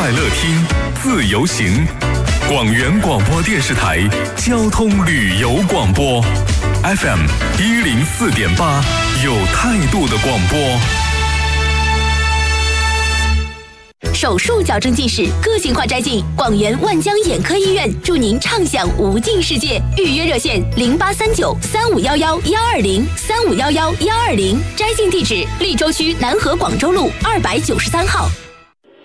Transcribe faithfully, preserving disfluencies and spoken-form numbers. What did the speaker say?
快乐听，自由行。广元广播电视台交通旅游广播 F M 一零四点八，有态度的广播。 手术矫正近视，个性化摘镜，广元万江眼科医院祝您畅享无尽世界。预约热线零八三九三五幺幺幺二零三五幺幺幺二零，摘镜地址利州区南河广州路二百九十三号。